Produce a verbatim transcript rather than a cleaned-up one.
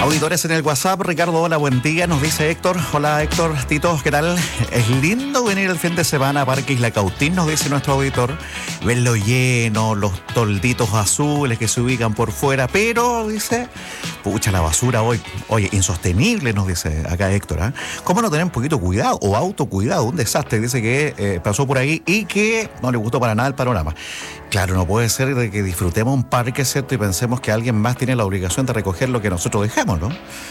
Auditores en el WhatsApp, Ricardo, hola, buen día, nos dice Héctor. Hola Héctor, Tito, ¿qué tal? Es lindo venir el fin de semana a Parque Isla Cautín, nos dice nuestro auditor. Verlo lleno, los tolditos azules que se ubican por fuera, pero, dice, pucha, la basura hoy, oye, insostenible, nos dice acá Héctor, ¿eh? ¿Cómo no tener un poquito de cuidado o autocuidado? Un desastre, dice que eh, pasó por ahí y que no le gustó para nada el panorama. Claro, no puede ser de que disfrutemos un parque, ¿cierto? Y pensemos que alguien más tiene la obligación de recoger lo que nosotros dejamos, ¿no?